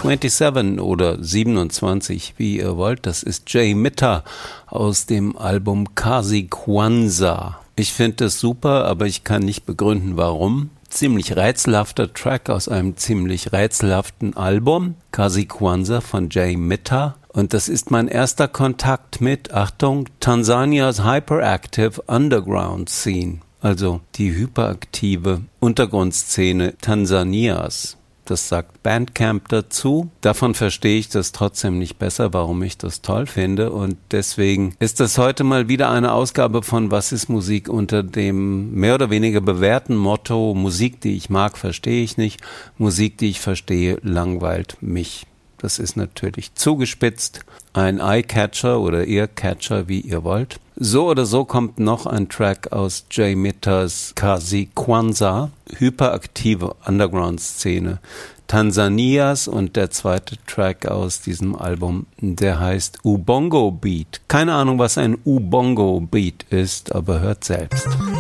27 oder 27, wie ihr wollt. Das ist Jay Mitter aus dem Album Kazi Kwanza. Ich finde es super, aber ich kann nicht begründen, warum. Ziemlich rätselhafter Track aus einem ziemlich rätselhaften Album, Kazi Kwanza von Jay Mitter. Und das ist mein erster Kontakt mit, Achtung, Tansanias Hyperactive Underground Scene, also die hyperaktive Untergrundszene Tansanias. Das sagt Bandcamp dazu. Davon verstehe ich das trotzdem nicht besser, warum ich das toll finde. Und deswegen ist das heute mal wieder eine Ausgabe von Was ist Musik unter dem mehr oder weniger bewährten Motto: Musik, die ich mag, verstehe ich nicht. Musik, die ich verstehe, langweilt mich. Das ist natürlich zugespitzt. Ein Eyecatcher oder Earcatcher, wie ihr wollt. So oder so kommt noch ein Track aus Jay Mitters Kazi Kwanza, hyperaktive Underground-Szene Tansanias, und der zweite Track aus diesem Album, der heißt Ubongo Beat. Keine Ahnung, was ein Ubongo Beat ist, aber hört selbst.